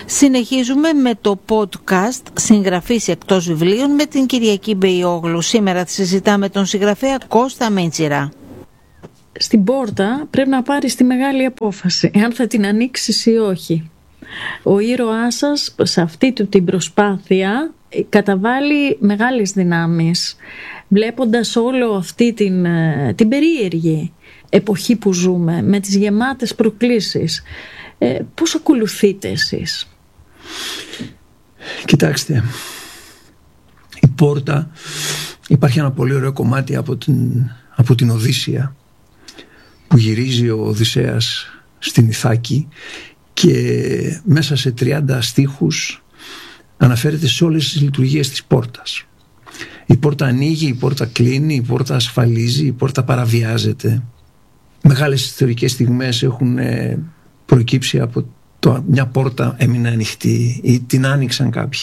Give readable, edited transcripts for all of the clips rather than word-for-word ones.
Συνεχίζουμε με το podcast «Συγγραφής εκτός βιβλίων» με την Κυριακή Μπεϊόγλου. Σήμερα τη συζητάμε τον συγγραφέα Κώστα Μίτσιρα. Στην πόρτα πρέπει να πάρεις τη μεγάλη απόφαση, αν θα την ανοίξεις ή όχι. Ο ήρωάς σας σε αυτή του την προσπάθεια καταβάλει μεγάλες δυνάμεις, βλέποντας όλο αυτή την περίεργη εποχή που ζούμε, με τις γεμάτες προκλήσεις. Πώς ακολουθείτε εσείς? Κοιτάξτε, η πόρτα, υπάρχει ένα πολύ ωραίο κομμάτι από την Οδύσσεια που γυρίζει ο Οδυσσέας στην Ιθάκη και μέσα σε 30 στίχους αναφέρεται σε όλες τις λειτουργίες της πόρτας. Η πόρτα ανοίγει, η πόρτα κλείνει, η πόρτα ασφαλίζει, η πόρτα παραβιάζεται. Μεγάλες ιστορικές στιγμές έχουν προκύψει από μια πόρτα έμεινε ανοιχτή ή την άνοιξαν κάποιοι.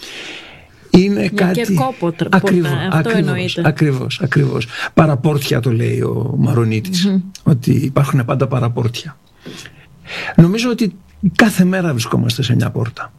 Είναι κάτι κερκόπορτα, αυτό εννοείται. Ακριβώς. Παραπόρτια το λέει ο Μαρονίτης, ότι υπάρχουν πάντα παραπόρτια. Νομίζω ότι κάθε μέρα βρισκόμαστε σε μια πόρτα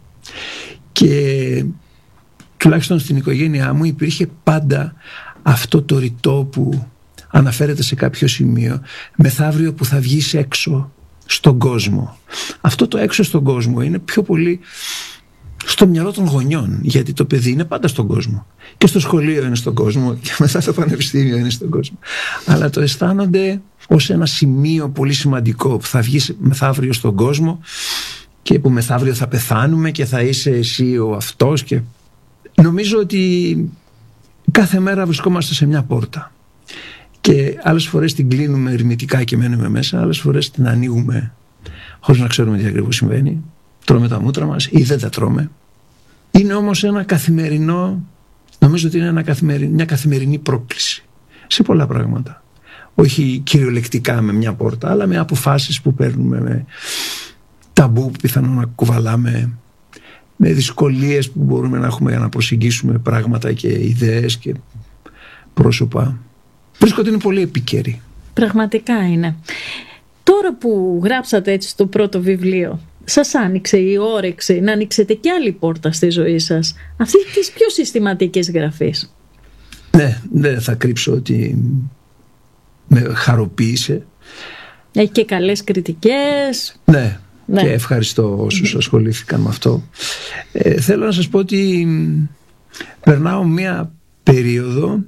και τουλάχιστον στην οικογένειά μου υπήρχε πάντα αυτό το ρητό που αναφέρεται σε κάποιο σημείο, μεθαύριο που θα βγεις έξω στον κόσμο. Αυτό το έξω στον κόσμο είναι πιο πολύ στο μυαλό των γονιών, γιατί το παιδί είναι πάντα στον κόσμο και στο σχολείο είναι στον κόσμο και μετά στο πανεπιστήμιο είναι στον κόσμο, αλλά το αισθάνονται ως ένα σημείο πολύ σημαντικό που θα βγεις μεθαύριο στον κόσμο και που μεθαύριο θα πεθάνουμε και θα είσαι εσύ ο αυτός. Και νομίζω ότι κάθε μέρα βρισκόμαστε σε μια πόρτα και άλλες φορές την κλείνουμε ερμητικά και μένουμε μέσα, άλλες φορές την ανοίγουμε χωρίς να ξέρουμε τι ακριβώς συμβαίνει. Τρώμε τα μούτρα μας ή δεν τα τρώμε. Είναι όμως ένα καθημερινό, νομίζω ότι είναι μια καθημερινή πρόκληση σε πολλά πράγματα. Όχι κυριολεκτικά με μια πόρτα, αλλά με αποφάσεις που παίρνουμε, με ταμπού που πιθανόν να κουβαλάμε, με δυσκολίες που μπορούμε να έχουμε για να προσεγγίσουμε πράγματα και ιδέες και πρόσωπα. Βρίσκω ότι είναι πολύ επίκαιρη. Πραγματικά είναι. Τώρα που γράψατε έτσι το πρώτο βιβλίο, σας άνοιξε η όρεξη να ανοίξετε κι άλλη πόρτα στη ζωή σας, αυτή της πιο συστηματικής γραφής? Ναι, δεν θα κρύψω ότι με χαροποίησε. Έχει και καλές κριτικές. Ναι. Και ευχαριστώ όσους ασχολήθηκαν με αυτό. Θέλω να σας πω ότι περνάω μια περίοδο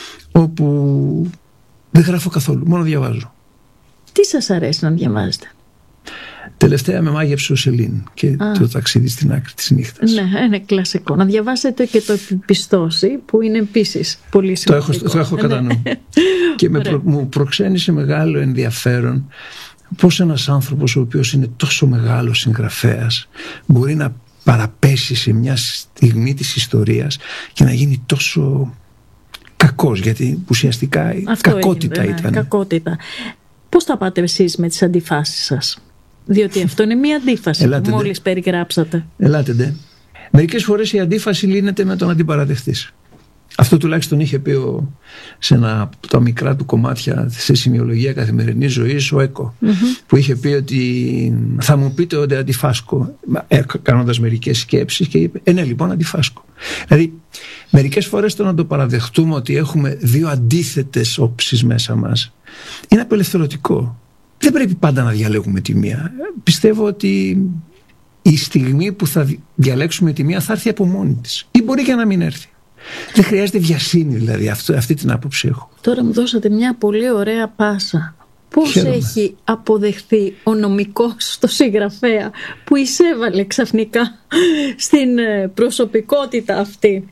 όπου δεν γράφω καθόλου, μόνο διαβάζω. Τι σας αρέσει να διαβάζετε? Τελευταία με μάγεψε ο Σελήν και το ταξίδι στην άκρη της νύχτας. Ναι, είναι κλασικό. Να διαβάσετε και το Επιπιστώσει, που είναι επίσης πολύ σημαντικό. Το έχω κατά νου. Και μου προξένησε μεγάλο ενδιαφέρον πώς ένας άνθρωπος ο οποίος είναι τόσο μεγάλος συγγραφέας μπορεί να παραπέσει σε μια στιγμή της ιστορίας και να γίνει τόσο κακός, γιατί ουσιαστικά κακότητα ήταν. Κακότητα. Πώς θα πάτε εσείς με τις αντιφάσεις σας? Διότι αυτό είναι μια αντίφαση που μόλις περιγράψατε. Ελάτε ντε. Μερικές φορές η αντίφαση λύνεται με το να την παραδεχτείς. Αυτό τουλάχιστον είχε πει σε ένα από τα μικρά του κομμάτια σε σημειολογία καθημερινής ζωής ο Έκο, που είχε πει ότι θα μου πείτε ότι αντιφάσκω, κάνοντας μερικές σκέψεις, και είπε ναι, λοιπόν, αντιφάσκω. Δηλαδή μερικές φορές το να το παραδεχτούμε ότι έχουμε δύο αντίθετες όψεις μέσα μας είναι απελευθερωτικό. Δεν πρέπει πάντα να διαλέγουμε τη μία. Πιστεύω ότι η στιγμή που θα διαλέξουμε τη μία θα έρθει από μόνη της, ή μπορεί και να μην έρθει. Δεν χρειάζεται βιασύνη, δηλαδή. Αυτή την άποψη έχω. Τώρα μου δώσατε μια πολύ ωραία πάσα. Πώς έχει αποδεχθεί ο νομικός στο συγγραφέα που εισέβαλε ξαφνικά στην προσωπικότητα αυτή?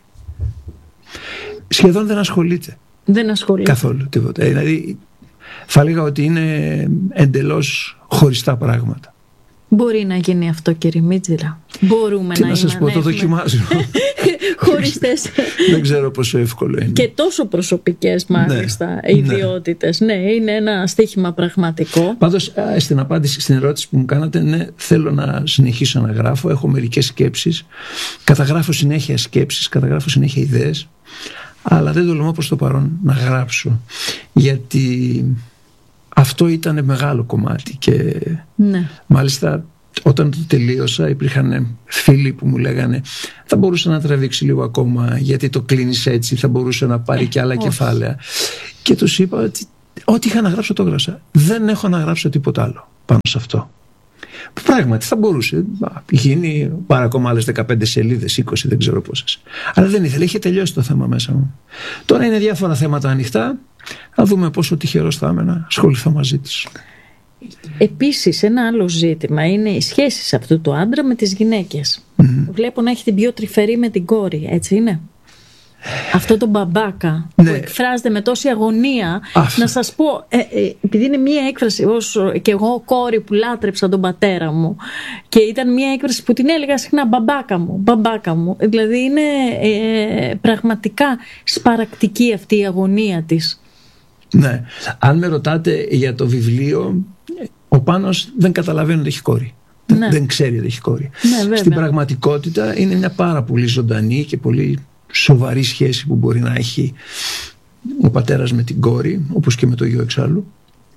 Σχεδόν δεν ασχολείται. Δεν ασχολείται καθόλου τίποτα. Δηλαδή θα έλεγα ότι είναι εντελώς χωριστά πράγματα. Μπορεί να γίνει αυτό, κύριε Μίτσιρα? Μπορούμε να σας πω, το δοκιμάζω. Χωριστές. Δεν ξέρω πόσο εύκολο είναι. Και τόσο προσωπικές μάλιστα ιδιότητες. Ναι, είναι ένα στοίχημα πραγματικό. Πάντως στην απάντηση στην ερώτηση που μου κάνατε, ναι, θέλω να συνεχίσω να γράφω. Έχω μερικές σκέψεις. Καταγράφω συνέχεια σκέψεις, καταγράφω συνέχεια ιδέες. Αλλά δεν τολμώ προς το παρόν να γράψω. Γιατί αυτό ήταν μεγάλο κομμάτι και μάλιστα όταν το τελείωσα υπήρχαν φίλοι που μου λέγανε θα μπορούσε να τραβήξει λίγο ακόμα, γιατί το κλείνεις έτσι, θα μπορούσε να πάρει και άλλα κεφάλαια. Και τους είπα ότι ό,τι είχα να γράψω το έγραψα. Δεν έχω να γράψω τίποτα άλλο πάνω σε αυτό. Που πράγματι θα μπορούσε γίνει πάρα ακόμα άλλες 15 σελίδες, 20, δεν ξέρω πόσες. Αλλά δεν ήθελε, είχε τελειώσει το θέμα μέσα μου. Τώρα είναι διάφορα θέματα ανοιχτά. Θα δούμε πόσο τυχερός θα είμαι να ασχοληθώ μαζί τους. Επίσης ένα άλλο ζήτημα είναι οι σχέσεις αυτού του άντρα με τις γυναίκες. Βλέπω να έχει την πιο τρυφερή με την κόρη, έτσι είναι? Αυτό το μπαμπάκα που εκφράζεται με τόση αγωνία. Να σας πω, επειδή είναι μία έκφραση, όσο και εγώ κόρη που λάτρεψα τον πατέρα μου, και ήταν μία έκφραση που την έλεγα συχνά μπαμπάκα μου. Δηλαδή είναι πραγματικά σπαρακτική αυτή η αγωνία της. Ναι, αν με ρωτάτε για το βιβλίο, ο Πάνος δεν καταλαβαίνει ότι έχει κόρη. Ναι. Δεν ξέρει ότι έχει κόρη. Ναι, στην πραγματικότητα είναι μια πάρα πολύ ζωντανή και πολύ σοβαρή σχέση που μπορεί να έχει ο πατέρας με την κόρη, όπως και με το γιο εξάλλου.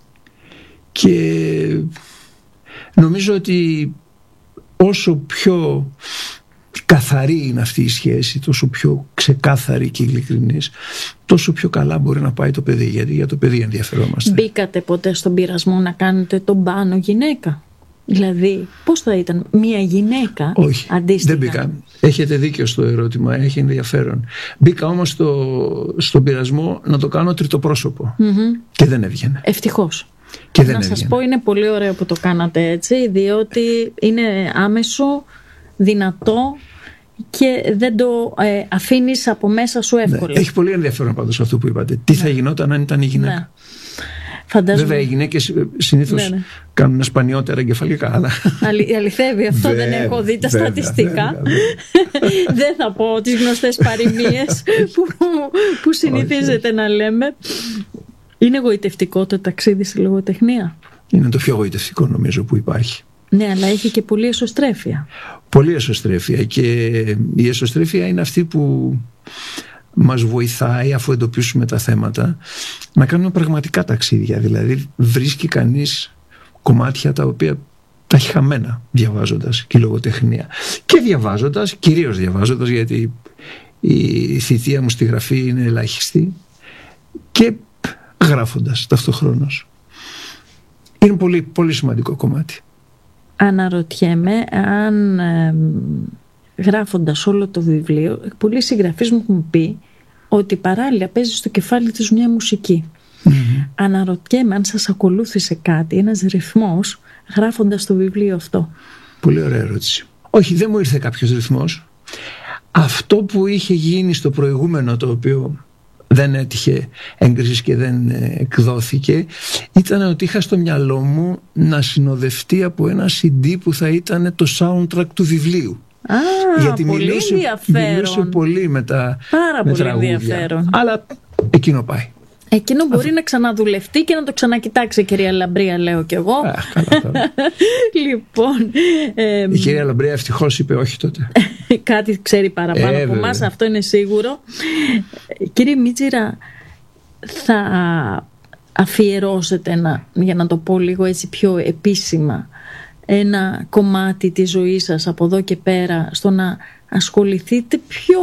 Και νομίζω ότι όσο πιο καθαρή είναι αυτή η σχέση, τόσο πιο ξεκάθαρη και ειλικρινής, τόσο πιο καλά μπορεί να πάει το παιδί, γιατί για το παιδί ενδιαφερόμαστε. Μπήκατε ποτέ στον πειρασμό να κάνετε τον Πάνο γυναίκα? Δηλαδή, πώς θα ήταν μια γυναίκα? Όχι, αντίστοιχα? δεν μπήκα. Έχετε δίκιο στο ερώτημα, έχει ενδιαφέρον. Μπήκα όμως στον πειρασμό να το κάνω τριτοπρόσωπο. Και δεν έβγαινε. Ευτυχώς. Και δεν να σας πω, είναι πολύ ωραίο που το κάνατε έτσι, διότι είναι άμεσο, δυνατό και δεν το αφήνεις από μέσα σου εύκολα. Ναι, έχει πολύ ενδιαφέρον πάντως αυτό που είπατε. Τι θα γινόταν αν ήταν η γυναίκα? Ναι. Φαντάζομαι. Βέβαια οι γυναίκες συνήθως κάνουν σπανιότερα εγκεφαλικά, αλλά... Αληθεύει αυτό, δεν έχω δει τα στατιστικά. Δεν θα πω τις γνωστές παροιμίες που συνηθίζεται να λέμε. Είναι εγωιτευτικό το ταξίδι στη λογοτεχνία? Είναι το πιο εγωιτευτικό νομίζω που υπάρχει. Ναι, αλλά έχει και πολλή εσωστρέφεια. Πολύ εσωστρέφεια, και η εσωστρέφεια είναι αυτή που μας βοηθάει, αφού εντοπίσουμε τα θέματα, να κάνουμε πραγματικά ταξίδια. Δηλαδή βρίσκει κανείς κομμάτια τα οποία τα έχει χαμένα διαβάζοντας και λογοτεχνία. Και διαβάζοντας, κυρίως διαβάζοντας, γιατί η θητεία μου στη γραφή είναι ελάχιστη, και γράφοντας ταυτοχρόνως. Είναι πολύ, πολύ σημαντικό κομμάτι. Αναρωτιέμαι αν γράφοντας όλο το βιβλίο, πολλοί συγγραφείς μου έχουν πει ότι παράλληλα παίζει στο κεφάλι τους μια μουσική. Αναρωτιέμαι αν σας ακολούθησε κάτι, ένας ρυθμός, γράφοντας το βιβλίο αυτό. Πολύ ωραία ερώτηση. Όχι, δεν μου ήρθε κάποιος ρυθμός. Αυτό που είχε γίνει στο προηγούμενο, το οποίο δεν έτυχε έγκρισης και δεν εκδόθηκε, ήταν ότι είχα στο μυαλό μου να συνοδευτεί από ένα CD που θα ήταν το soundtrack του βιβλίου. Γιατί πολύ μιλούσε πολύ με τα τραγούδια. Αλλά εκείνο πάει. Εκείνο μπορεί να ξαναδουλευτεί και να το ξανακοιτάξει, κυρία Λαμπρία, λέω κι εγώ. Λοιπόν, η κυρία Λαμπρία ευτυχώς είπε όχι τότε. Κάτι ξέρει παραπάνω από εμάς, αυτό είναι σίγουρο. Κύριε Μίτσιρα, θα αφιερώσετε για να το πω λίγο έτσι πιο επίσημα, ένα κομμάτι της ζωής σας από εδώ και πέρα στο να ασχοληθείτε πιο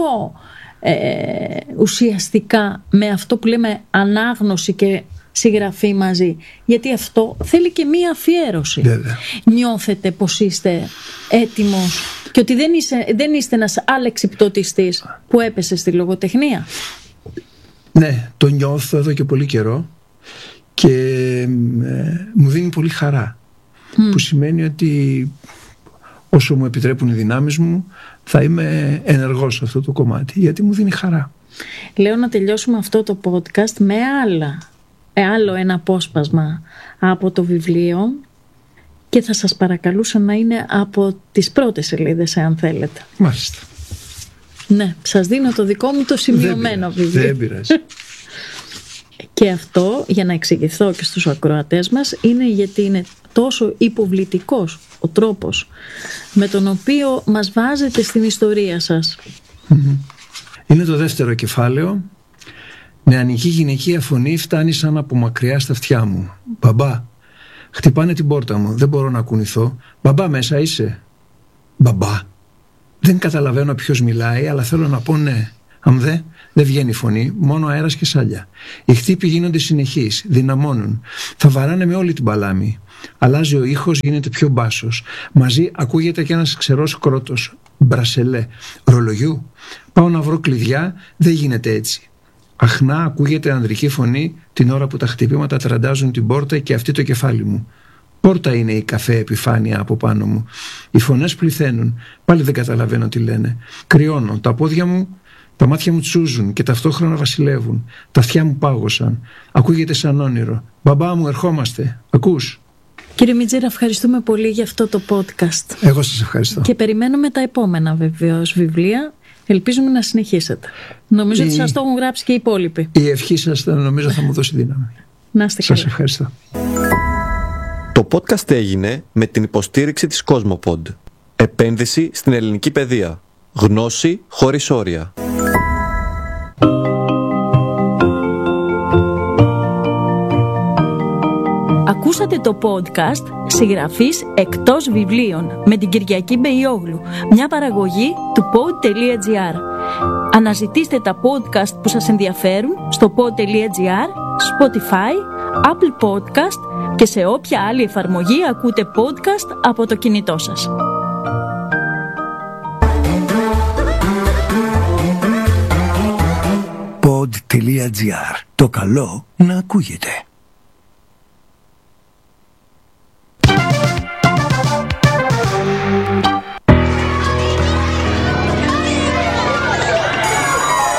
ουσιαστικά με αυτό που λέμε ανάγνωση και συγγραφή μαζί, γιατί αυτό θέλει και μία αφιέρωση. Βέβαια. Νιώθετε πως είστε έτοιμος και ότι δεν είστε ένας αλεξιπτωτιστής που έπεσε στη λογοτεχνία? Ναι, το νιώθω εδώ και πολύ καιρό και μου δίνει πολύ χαρά, που σημαίνει ότι όσο μου επιτρέπουν οι δυνάμεις μου θα είμαι ενεργός σε αυτό το κομμάτι, γιατί μου δίνει χαρά. Λέω να τελειώσουμε αυτό το podcast με άλλο ένα απόσπασμα από το βιβλίο, και θα σας παρακαλούσα να είναι από τις πρώτες σελίδες, εάν θέλετε. Μάλιστα. Ναι, σας δίνω το δικό μου το σημειωμένο βιβλίο. Δεν πειράζει. Και αυτό, για να εξηγηθώ και στους ακροατές μας, είναι γιατί είναι τόσο υποβλητικός ο τρόπος με τον οποίο μας βάζετε στην ιστορία σας. Είναι το δεύτερο κεφάλαιο. Νεανική γυναικεία φωνή φτάνει σαν από μακριά στα αυτιά μου. Μπαμπά, Χτυπάνε την πόρτα μου. Δεν μπορώ να κουνηθώ. Μπαμπά, μέσα είσαι? Μπαμπά. Δεν καταλαβαίνω ποιος μιλάει, αλλά θέλω να πω ναι. Αμδέ, δεν βγαίνει φωνή, μόνο αέρας και σάλια. Οι χτύποι γίνονται συνεχείς, δυναμώνουν. Θα βαράνε με όλη την παλάμη. Αλλάζει ο ήχος, γίνεται πιο μπάσος. Μαζί ακούγεται και ένας ξερός κρότος. Μπρασελέ. Ρολογιού. Πάω να βρω κλειδιά, δεν γίνεται έτσι. Αχνά ακούγεται ανδρική φωνή την ώρα που τα χτυπήματα τραντάζουν την πόρτα και αυτή το κεφάλι μου. Πόρτα είναι η καφέ επιφάνεια από πάνω μου. Οι φωνές πληθαίνουν. Πάλι δεν καταλαβαίνω τι λένε. Κρυώνω. Τα πόδια μου, τα μάτια μου τσούζουν και ταυτόχρονα βασιλεύουν. Τα αυτιά μου πάγωσαν. Ακούγεται σαν όνειρο. Μπαμπά μου, ερχόμαστε. Ακούς? Κύριε Μιτζήρα, ευχαριστούμε πολύ για αυτό το podcast. Εγώ σας ευχαριστώ. Και περιμένουμε τα επόμενα βεβαίως βιβλία. Ελπίζουμε να συνεχίσετε. Νομίζω ότι σας το έχουν γράψει και οι υπόλοιποι. Η ευχή σας νομίζω θα μου δώσει δύναμη. Να είστε καλά. Σας ευχαριστώ. Το podcast έγινε με την υποστήριξη της Cosmopod. Επένδυση στην ελληνική παιδεία. Γνώση χωρίς όρια. Ακούσατε το podcast «Συγγραφής εκτός βιβλίων» με την Κυριακή Μπεϊόγλου, μια παραγωγή του pod.gr. Αναζητήστε τα podcast που σας ενδιαφέρουν στο pod.gr, Spotify, Apple Podcast και σε όποια άλλη εφαρμογή ακούτε podcast από το κινητό σας. Pod.gr. Το καλό να ακούγεται.